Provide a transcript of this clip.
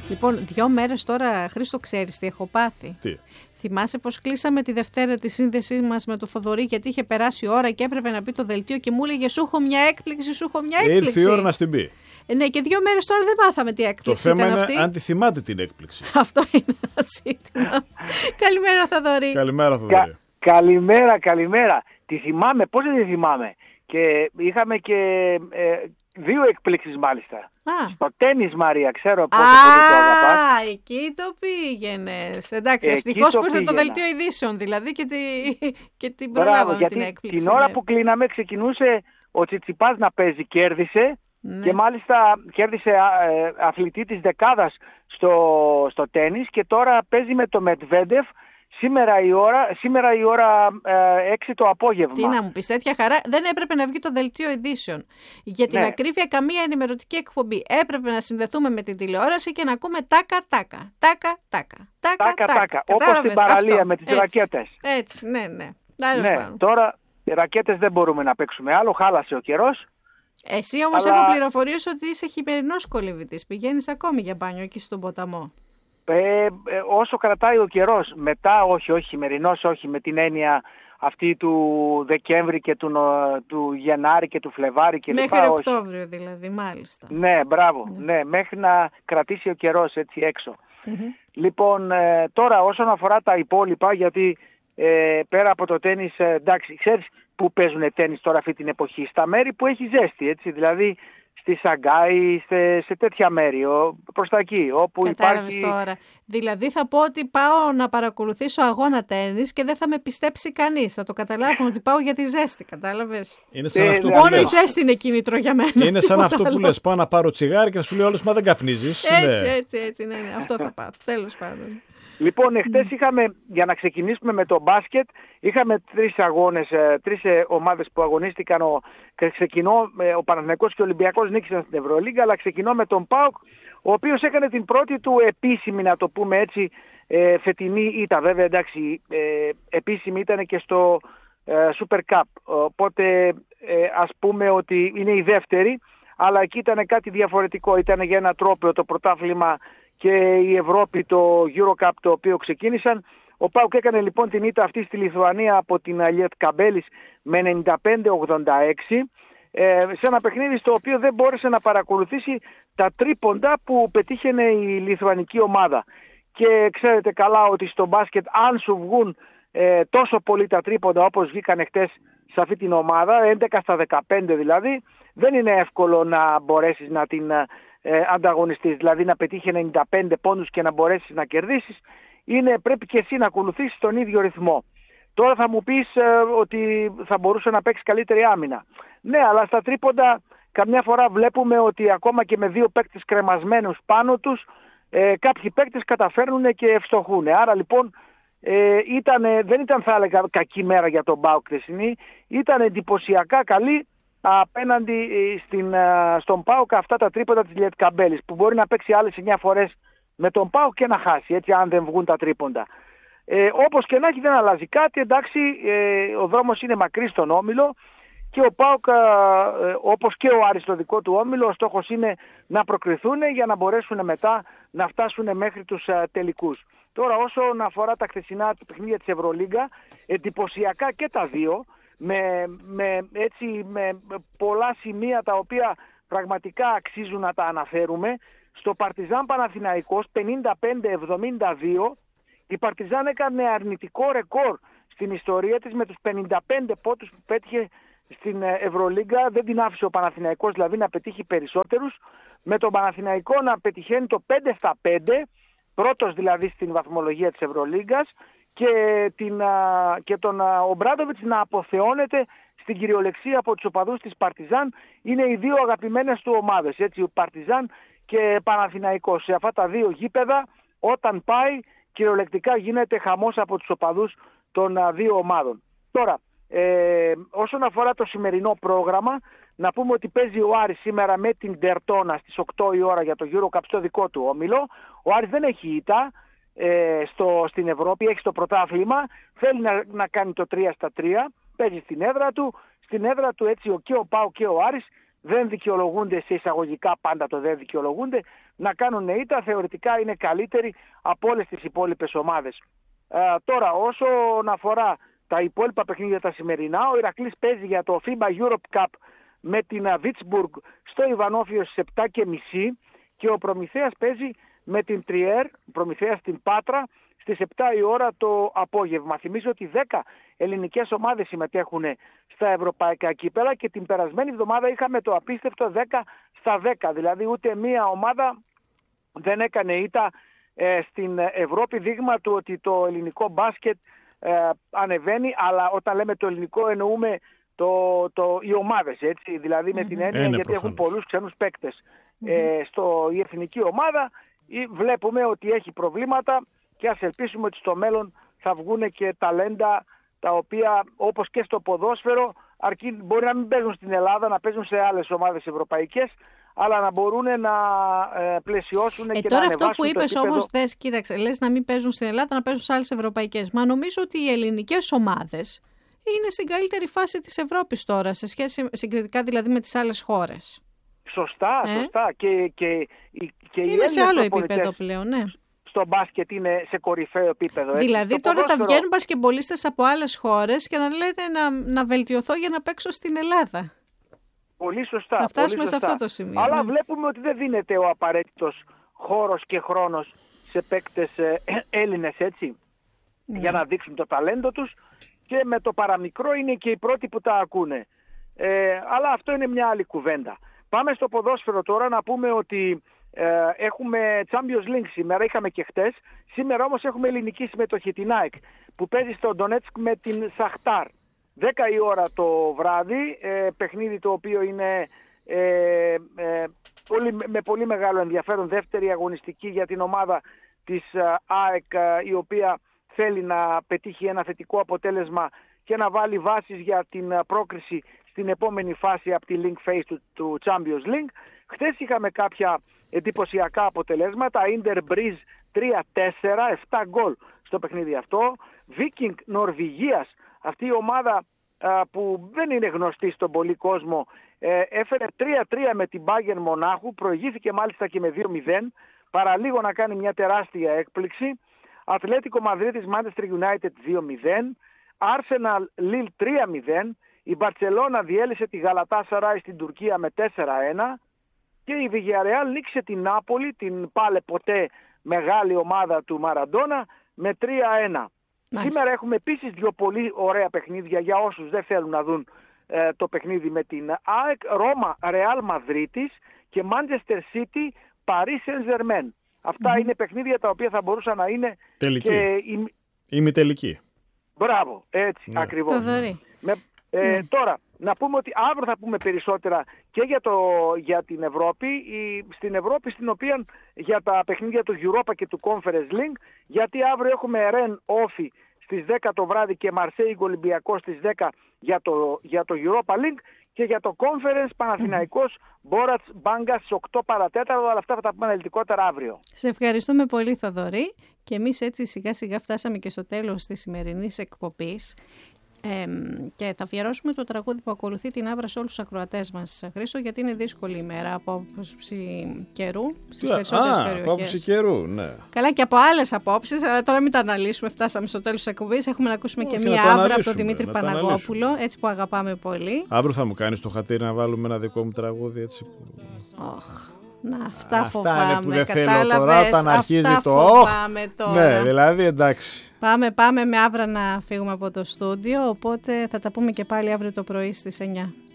Λοιπόν, 2 μέρες τώρα, Χρήστο, ξέρεις τι έχω πάθει? Τι? Θυμάσαι πως κλείσαμε τη Δευτέρα τη σύνδεσή μας με το Θοδωρή, γιατί είχε περάσει η ώρα και έπρεπε να πει το δελτίο και μου έλεγε σου έχω μια έκπληξη, σου έχω μια έκπληξη. Ήρθε η ώρα να στην πει. Ναι, και 2 μέρες τώρα δεν μάθαμε τι έκπληξη Το θέμα ήταν είναι αυτή. αν τη θυμάται την έκπληξη. Αυτό είναι ένα ζήτημα. Καλημέρα, Θοδωρή. Καλημέρα, Θοδωρή. Καλημέρα. Τη θυμάμαι, πώς δεν τη θυμάμαι. Και είχαμε και 2 εκπλήξεις μάλιστα. Στο τένις, Μαρία, ξέρω πόσο πολύ το αγαπάς. Εκεί το πήγαινες. Εντάξει, ευτυχώς που ήρθε το δελτίο ειδήσεων, δηλαδή και την προλάβαμε την έκπληξη. Την ώρα που κλείναμε ξεκινούσε ο Τσιτσιπάς να παίζει, κέρδισε. Ναι. Και μάλιστα κέρδισε αθλητή της δεκάδας στο τένις και τώρα παίζει με το Μετβέντεφ σήμερα η ώρα 6 το απόγευμα. Τι να μου πεις, τέτοια χαρά δεν έπρεπε να βγει το δελτίο ειδήσεων. Για την ακρίβεια, καμία ενημερωτική εκπομπή. Έπρεπε να συνδεθούμε με την τηλεόραση και να ακούμε τάκα. Όπως στην παραλία με τις ρακέτες. Έτσι, ναι. Τώρα οι ρακέτες δεν μπορούμε να παίξουμε άλλο, χάλασε ο καιρός. Εσύ όμως έχω πληροφορίες ότι είσαι χειμερινός κολυμβητής. Πηγαίνεις ακόμη για μπάνιο εκεί στον ποταμό. Όσο κρατάει ο καιρός. Μετά όχι χειμερινός, όχι με την έννοια αυτή του Δεκέμβρη και του Γενάρη και του Φλεβάρη και μέχρι Οκτώβριο δηλαδή, μάλιστα. Ναι, μπράβο. Ναι, μέχρι να κρατήσει ο καιρός έτσι έξω. Λοιπόν, τώρα όσον αφορά τα υπόλοιπα, γιατί πέρα από το τένις, εντάξει, ξέρεις που παίζουν τένις τώρα αυτή την εποχή? Στα μέρη που έχει ζέστη, έτσι, δηλαδή στη Σαγκάη, σε τέτοια μέρη, προς τα εκεί, όπου κατάλαβες υπάρχει... τώρα. Δηλαδή θα πω ότι πάω να παρακολουθήσω αγώνα τένις και δεν θα με πιστέψει κανείς. Θα το καταλάβουν ότι πάω για τη ζέστη, κατάλαβες. Μόνο η ζέστη είναι κίνητρο για μένα. Είναι σαν αυτό που λες, πάω να πάρω τσιγάρι και θα σου λέει όλος, μα δεν καπνίζεις. Έτσι, ναι. Αυτό θα πάω, τέλος πάντων. Λοιπόν, εχθές είχαμε, για να ξεκινήσουμε με το μπάσκετ, είχαμε 3 ομάδες που αγωνίστηκαν. Ο Παναθηναϊκός και ο Ολυμπιακός νίκησαν στην Ευρωλίγκα, αλλά ξεκινώ με τον ΠΑΟΚ, ο οποίος έκανε την πρώτη του επίσημη, να το πούμε έτσι, φετινή ήττα. Βέβαια, εντάξει, επίσημη ήταν και στο Super Cup, οπότε ας πούμε ότι είναι η δεύτερη, αλλά εκεί ήταν κάτι διαφορετικό, ήταν για ένα τρόπαιο το πρωτάθλημα και η Ευρώπη το Eurocup το οποίο ξεκίνησαν. Ο ΠΑΟΚ έκανε λοιπόν την ήττα αυτή στη Λιθουανία από την Lietkabelis με 95-86 σε ένα παιχνίδι στο οποίο δεν μπόρεσε να παρακολουθήσει τα τρίποντα που πετύχαινε η λιθουανική ομάδα. Και ξέρετε καλά ότι στο μπάσκετ αν σου βγουν τόσο πολύ τα τρίποντα όπως βγήκαν χτες σε αυτή την ομάδα, 11 στα 15 δηλαδή, δεν είναι εύκολο να μπορέσεις να την ανταγωνιστής, δηλαδή να πετύχει 95 πόντους και να μπορέσεις να κερδίσεις. Πρέπει και εσύ να ακολουθήσεις τον ίδιο ρυθμό. Τώρα θα μου πεις ότι θα μπορούσε να παίξει καλύτερη άμυνα. Ναι, αλλά στα τρίποντα καμιά φορά βλέπουμε ότι ακόμα και με 2 παίκτες κρεμασμένους πάνω τους κάποιοι παίκτες καταφέρνουν και ευστοχούν. Άρα λοιπόν δεν ήταν, θα έλεγα, κακή μέρα για τον ΠΑΟΚ χθεσινή, ήταν εντυπωσιακά καλή απέναντι στον ΠΑΟΚ αυτά τα τρίποντα της Lietkabelis, που μπορεί να παίξει άλλες 9 φορές με τον ΠΑΟΚ και να χάσει, έτσι, αν δεν βγουν τα τρίποντα. Όπως και να έχει, δεν αλλάζει κάτι, εντάξει, ο δρόμος είναι μακρύς στον όμιλο και ο ΠΑΟΚ, όπως και ο Άρης στο δικό του όμιλο, ο στόχος είναι να προκριθούν για να μπορέσουν μετά να φτάσουν μέχρι τους τελικούς. Τώρα όσον αφορά τα χθεσινά παιχνίδια της Ευρωλίγκα, εντυπωσιακά και τα δύο, με πολλά σημεία τα οποία πραγματικά αξίζουν να τα αναφέρουμε. Στο Παρτιζάν Παναθηναϊκός 55-72, η Παρτιζάν έκανε αρνητικό ρεκόρ στην ιστορία της με τους 55 πόντους που πέτυχε στην Ευρωλίγκα. Δεν την άφησε ο Παναθηναϊκός δηλαδή να πετύχει περισσότερους, με τον Παναθηναϊκό να πετυχαίνει το 5 στα 5, πρώτος δηλαδή στην βαθμολογία της Ευρωλίγκας, και τον Ομπράντοβιτς να αποθεώνεται στην κυριολεξία από τους οπαδούς της Παρτιζάν. Είναι οι δύο αγαπημένες του ομάδες, έτσι, ο Παρτιζάν και Παναθηναϊκός. Σε αυτά τα δύο γήπεδα όταν πάει κυριολεκτικά γίνεται χαμός από τους οπαδούς των δύο ομάδων. Τώρα, όσον αφορά το σημερινό πρόγραμμα, να πούμε ότι παίζει ο Άρης σήμερα με την Τερτόνα στις 8 η ώρα για το Eurocup στο δικό του όμιλο. Ο Άρης δεν έχει ήττα στην Ευρώπη, έχει το πρωτάθλημα, θέλει να κάνει το 3 στα 3, παίζει στην έδρα του έτσι και ο ΠΑΟΚ και ο Άρης δεν δικαιολογούνται, σε εισαγωγικά πάντα το δεν δικαιολογούνται, να κάνουν ήττα, θεωρητικά είναι καλύτεροι από όλες τις υπόλοιπες ομάδες. Τώρα, όσον αφορά τα υπόλοιπα παιχνίδια τα σημερινά, ο Ηρακλής παίζει για το FIBA Europe Cup με την Βίτσμπουργκ στο Ιβανόφιο στις 7:30 και ο Προμηθέας παίζει με την Τριέρ, Προμηθέας στην Πάτρα, στις 7 η ώρα το απόγευμα. Θυμίζω ότι 10 ελληνικές ομάδες συμμετέχουν στα ευρωπαϊκά κύπελα και την περασμένη εβδομάδα είχαμε το απίστευτο 10/10. Δηλαδή ούτε μία ομάδα δεν έκανε ήττα στην Ευρώπη, δείγμα του ότι το ελληνικό μπάσκετ ανεβαίνει, αλλά όταν λέμε το ελληνικό εννοούμε οι ομάδες, έτσι, δηλαδή με την έννοια γιατί έχουν πολλούς ξένους παίκτες. Η εθνική ομάδα βλέπουμε ότι έχει προβλήματα και ας ελπίσουμε ότι στο μέλλον θα βγουν και ταλέντα τα οποία, όπως και στο ποδόσφαιρο, αρκεί, μπορεί να μην παίζουν στην Ελλάδα, να παίζουν σε άλλες ομάδες ευρωπαϊκές, αλλά να μπορούν να πλαισιώσουν και τώρα να ανεβάσουν. Αυτό που είπες όμως, κοίταξε, λες να μην παίζουν στην Ελλάδα, να παίζουν σε άλλες ευρωπαϊκές. Μα νομίζω ότι οι ελληνικές ομάδες είναι στην καλύτερη φάση της Ευρώπης τώρα, σε σχέση συγκριτικά δηλαδή με τις άλλες χώρες. Σωστά. Και είναι σε άλλο επίπεδο πλέον, ναι. Στο μπάσκετ είναι σε κορυφαίο επίπεδο. Δηλαδή τώρα θα βγαίνουν μπασκετμπολίστες από άλλες χώρες και να λένε να βελτιωθώ για να παίξω στην Ελλάδα. Πολύ σωστά. Να φτάσουμε σε αυτό το σημείο. Αλλά βλέπουμε ότι δεν δίνεται ο απαραίτητος χώρος και χρόνος σε παίκτες Έλληνες, έτσι, για να δείξουν το ταλέντο τους, και με το παραμικρό είναι και οι πρώτοι που τα ακούνε. Αλλά αυτό είναι μια άλλη κουβέντα. Πάμε στο ποδόσφαιρο τώρα, να πούμε ότι έχουμε Champions League σήμερα, είχαμε και χτες. Σήμερα όμως έχουμε ελληνική συμμετοχή, την ΑΕΚ, που παίζει στο Ντονέτσκ με την Σαχτάρ. 10 η ώρα το βράδυ, παιχνίδι το οποίο είναι με πολύ μεγάλο ενδιαφέρον, δεύτερη αγωνιστική για την ομάδα της ΑΕΚ, η οποία θέλει να πετύχει ένα θετικό αποτέλεσμα και να βάλει βάσεις για την πρόκριση στην επόμενη φάση από τη Link Phase του Champions League. Χθες είχαμε κάποια εντυπωσιακά αποτελέσματα. Inter Breeze 3-4, 7 γκολ στο παιχνίδι αυτό. Viking Νορβηγίας, αυτή η ομάδα που δεν είναι γνωστή στον πολύ κόσμο, έφερε 3-3 με την Bayern Μονάχου, προηγήθηκε μάλιστα και με 2-0, παραλίγο να κάνει μια τεράστια έκπληξη. Ατλέτικο Μαδρίτης Manchester United 2-0, Arsenal Lille 3-0, η Μπαρτσελώνα διέλυσε τη Γαλατάσαράι στην Τουρκία με 4-1 και η Villarreal νίκησε την Νάπολη, την πάλε ποτέ μεγάλη ομάδα του Μαραντόνα, με 3-1. Σήμερα έχουμε επίσης δύο πολύ ωραία παιχνίδια για όσους δεν θέλουν να δουν το παιχνίδι με την ΑΕΚ, Ρώμα Ρεάλ Μαδρίτης και Manchester City Paris Saint-Germain. Αυτά είναι παιχνίδια τα οποία θα μπορούσαν να είναι τελική. Και ημιτελική. Μπράβο, έτσι ακριβώς. Τώρα, να πούμε ότι αύριο θα πούμε περισσότερα και για την Ευρώπη, στην Ευρώπη στην οποία για τα παιχνίδια του Europa και του Conference League, γιατί αύριο έχουμε Rennes Όφι στις 10 το βράδυ και Marseille Ολυμπιακό στις 10 για το Europa League, και για το Conference Παναθηναϊκός Μπόρατς Μπάγκα στις 8 παρατέταρτο, αλλά αυτά θα τα πούμε αναλυτικότερα αύριο. Σε ευχαριστούμε πολύ, Θοδωρή, και εμείς έτσι σιγά σιγά φτάσαμε και στο τέλος της σημερινής εκπομπής. Και θα αφιερώσουμε το τραγούδι που ακολουθεί την άβρα σε όλους τους ακροατές μας, Χρήστο, γιατί είναι δύσκολη ημέρα από άποψη καιρού στις περισσότερες περιοχές. Από άποψη καιρού, ναι. Καλά, και από άλλες απόψεις, αλλά τώρα μην τα αναλύσουμε, φτάσαμε στο τέλος της εκπομπής. Έχουμε να ακούσουμε και μία άβρα από τον Δημήτρη Παναγόπουλο, έτσι που αγαπάμε πολύ. Αύριο θα μου κάνεις το χατήρι να βάλουμε ένα δικό μου τραγούδι, έτσι που... Αυτά φοβάμαι, είναι που δεν θέλω τώρα, όταν αρχίζει το φοβάμαι τώρα. Ναι, δηλαδή εντάξει. Πάμε με αύρα να φύγουμε από το στούντιο, οπότε θα τα πούμε και πάλι αύριο το πρωί στις 9.